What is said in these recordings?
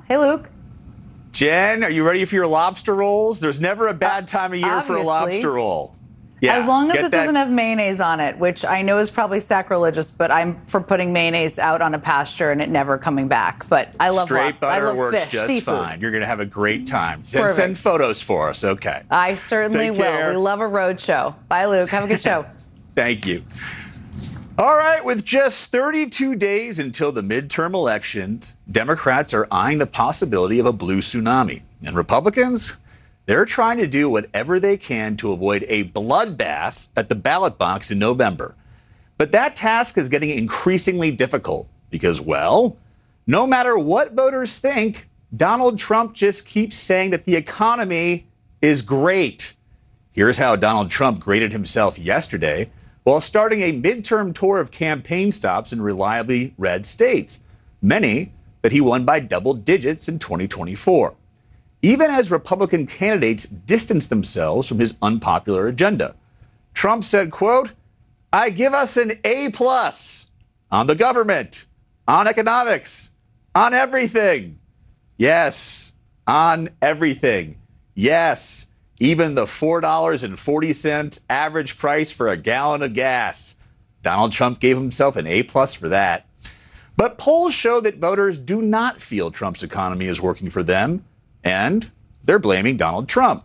Hey, Luke. Jen, are you ready for your lobster rolls? There's never a bad time of year for a lobster roll. Yeah, as long as it doesn't have mayonnaise on it, which I know is probably sacrilegious, but I'm for putting mayonnaise out on a pasture and it never coming back. But I love straight butter I love works fish, just seafood. fine. You're going to have a great time. Send photos for us, okay? I certainly will. We love a road show. Bye, Luke. Have a good show. Thank you. All right, with just 32 days until the midterm elections, Democrats are eyeing the possibility of a blue tsunami. And Republicans, they're trying to do whatever they can to avoid a bloodbath at the ballot box in November. But that task is getting increasingly difficult because, well, no matter what voters think, Donald Trump just keeps saying that the economy is great. Here's how Donald Trump graded himself yesterday while starting a midterm tour of campaign stops in reliably red states, many that he won by double digits in 2024. Even as Republican candidates distanced themselves from his unpopular agenda. Trump said, quote, "I give us an A+ on the government, on economics, on everything. Yes, on everything. Yes, even the $4.40 average price for a gallon of gas." Donald Trump gave himself an A+ for that. But polls show that voters do not feel Trump's economy is working for them, and they're blaming Donald Trump.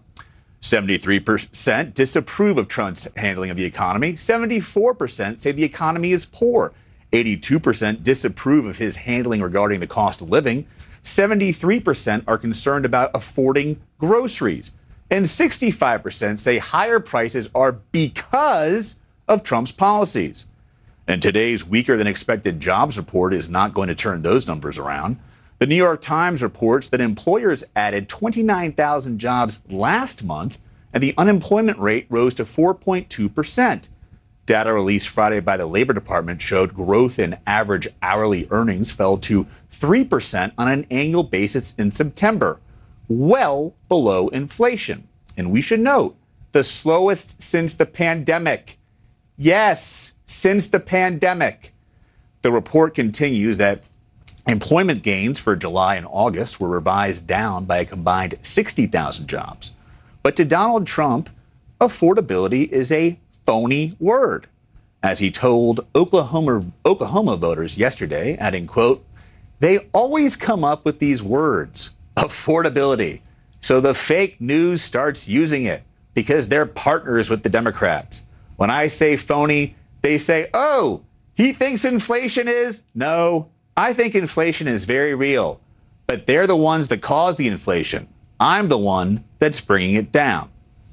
73% disapprove of Trump's handling of the economy. 74% say the economy is poor. 82% disapprove of his handling regarding the cost of living. 73% are concerned about affording groceries. And 65% say higher prices are because of Trump's policies. And today's weaker than expected jobs report is not going to turn those numbers around. The New York Times reports that employers added 29,000 jobs last month, and the unemployment rate rose to 4.2%. Data released Friday by the Labor Department showed growth in average hourly earnings fell to 3% on an annual basis in September, well below inflation. And we should note, the slowest since the pandemic. Yes, since the pandemic. The report continues that employment gains for July and August were revised down by a combined 60,000 jobs. But to Donald Trump, affordability is a phony word, as he told Oklahoma voters yesterday, adding, quote, "They always come up with these words, affordability. So the fake news starts using it because they're partners with the Democrats. When I say phony, they say, oh, he thinks inflation is. No, I think inflation is very real. But they're the ones that cause the inflation. I'm the one that's bringing it down."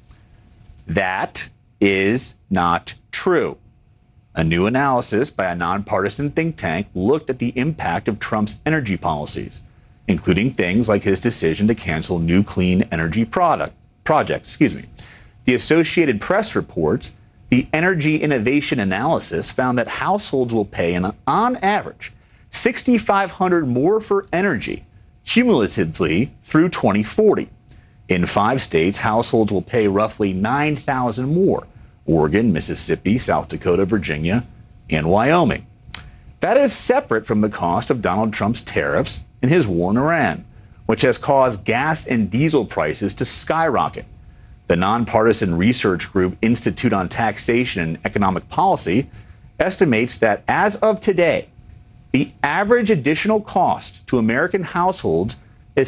That is not true. A new analysis by a nonpartisan think tank looked at the impact of Trump's energy policies, including things like his decision to cancel new clean energy projects. The Associated Press reports the Energy Innovation Analysis found that households will pay, on average, $6,500 more for energy cumulatively through 2040. In 5 states, households will pay roughly $9,000 more: Oregon, Mississippi, South Dakota, Virginia, and Wyoming. That is separate from the cost of Donald Trump's tariffs and his war in Iran, which has caused gas and diesel prices to skyrocket. The nonpartisan research group Institute on Taxation and Economic Policy estimates that as of today, the average additional cost to American households is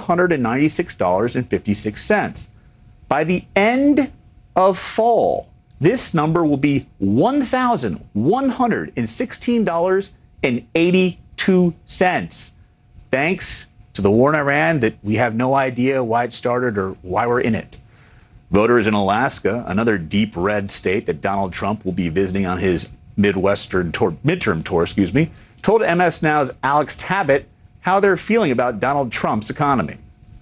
$796.56. By the end of fall, this number will be $1,116.82. Thanks to the war in Iran that we have no idea why it started or why we're in it. Voters in Alaska, another deep red state that Donald Trump will be visiting on his midterm tour, told MS Now's Alex Tabbitt how they're feeling about Donald Trump's economy.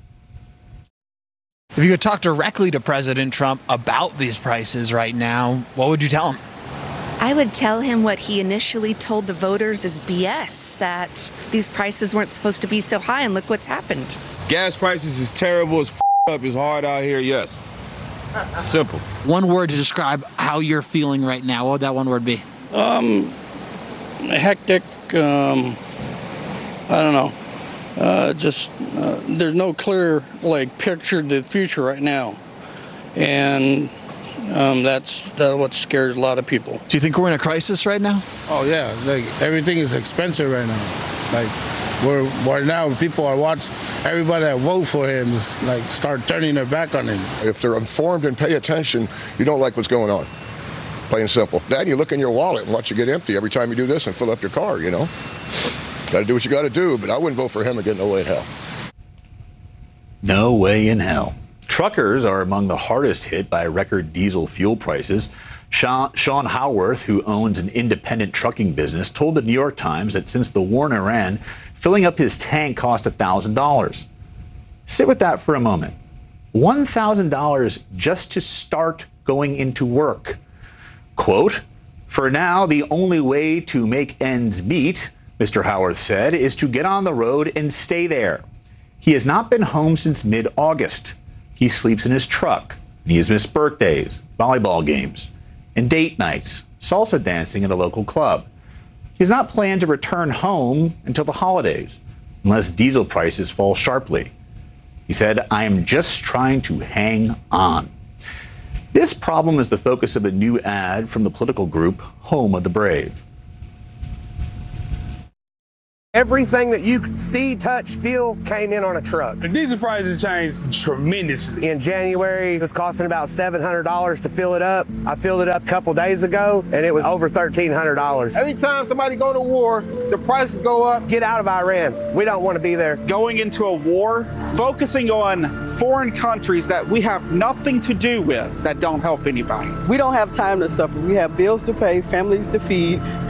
If you could talk directly to President Trump about these prices right now, what would you tell him? I would tell him what he initially told the voters is BS, that these prices weren't supposed to be so high, and look what's happened. Gas prices is terrible, it's up, it's hard out here, yes. Simple. One word to describe how you're feeling right now, what would that one word be? Hectic, I don't know. There's no clear picture of the future right now, and that's what scares a lot of people. Do you think we're in a crisis right now? Oh yeah, everything is expensive right now. We're now people are watching. Everybody that vote for him is start turning their back on him. If they're informed and pay attention, you don't like what's going on. Plain and simple. Dad, you look in your wallet and watch it get empty every time you do this and fill up your car, Got to do what you got to do, but I wouldn't vote for him again, no way in hell. No way in hell. Truckers are among the hardest hit by record diesel fuel prices. Sean Howarth, who owns an independent trucking business, told the New York Times that since the war in Iran, filling up his tank cost $1,000. Sit with that for a moment. $1,000 just to start going into work. Quote, "For now, the only way to make ends meet," Mr. Howarth said, "is to get on the road and stay there." He has not been home since mid-August. He sleeps in his truck. He has missed birthdays, volleyball games, and date nights, salsa dancing at a local club. He has not planned to return home until the holidays, unless diesel prices fall sharply. He said, "I am just trying to hang on." This problem is the focus of a new ad from the political group Home of the Brave. Everything that you could see, touch, feel came in on a truck. The diesel prices changed tremendously. In January, it was costing about $700 to fill it up. I filled it up a couple days ago, and it was over $1,300. Every time somebody go to war, the prices go up. Get out of Iran. We don't want to be there. Going into a war, focusing on foreign countries that we have nothing to do with, that don't help anybody. We don't have time to suffer. We have bills to pay, families to feed.